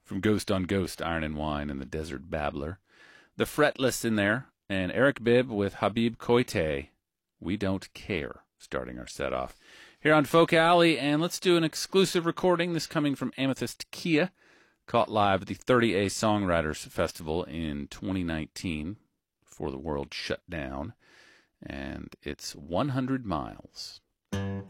from Ghost on Ghost, Iron and Wine, and the Desert Babbler. The Fretless in there, and Eric Bibb with Habib Koite, We Don't Care, starting our set off here on Folk Alley. And let's do an exclusive recording, this coming from Amethyst Kia, caught live at the 30A Songwriters Festival in 2019 before the world shut down. And it's 100 Miles.